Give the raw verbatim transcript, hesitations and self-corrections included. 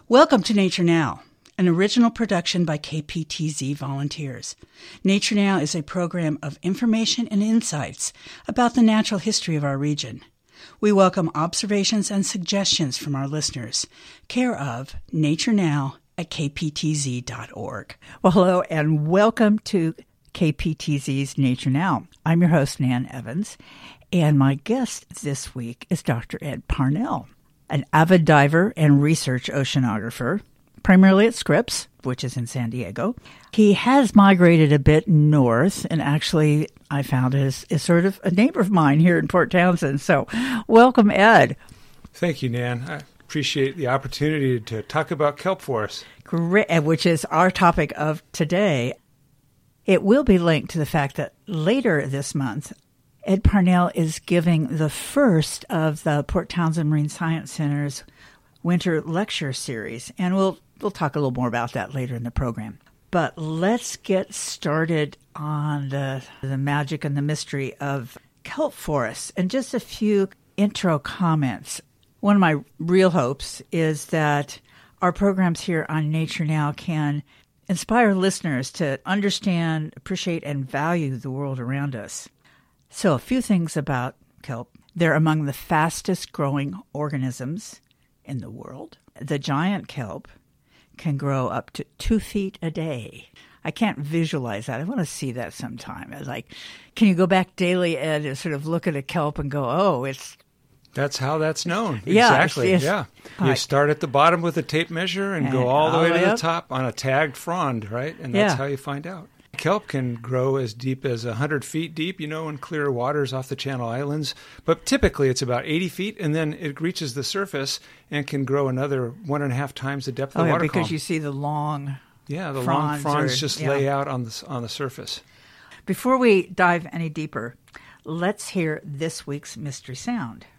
Welcome to Nature Now, an original production by K P T Z volunteers. Nature Now is a program of information and insights about the natural history of our region. We welcome observations and suggestions from our listeners. Care of Nature Now at k p t z dot org. Well, hello and welcome to K P T Z's Nature Now. I'm your host, Nan Evans, and my guest this week is Doctor Ed Parnell, an avid diver and research oceanographer, primarily at Scripps, which is in San Diego. He has migrated a bit north, and actually I found is, is sort of a neighbor of mine here in Port Townsend. So welcome, Ed. Thank you, Nan. I appreciate the opportunity to talk about kelp forests. Great, which is our topic of today. It will be linked to the fact that later this month, Ed Parnell is giving the first of the Port Townsend Marine Science Center's winter lecture series, and we'll we'll talk a little more about that later in the program. But let's get started on the the magic and the mystery of kelp forests, and just a few intro comments. One of my real hopes is that our programs here on Nature Now can inspire listeners to understand, appreciate, and value the world around us. So a few things about kelp. They're among the fastest growing organisms in the world. The giant kelp can grow up to two feet a day. I can't visualize that. I want to see that sometime. It's like, can you go back daily, Ed, and sort of look at a kelp and go, oh, it's... That's how that's known. Yeah, exactly. It's, it's, yeah. Right. You start at the bottom with a tape measure and, and go all the way to the up. top on a tagged frond, right? And that's yeah. how you find out. Kelp can grow as deep as one hundred feet deep, you know, in clear waters off the Channel Islands. But typically it's about eighty feet, and then it reaches the surface and can grow another one and a half times the depth of oh, the yeah, water because column. you see the long Yeah, the fronds long fronds or, just yeah. lay out on the, on the surface. Before we dive any deeper, let's hear this week's mystery sound.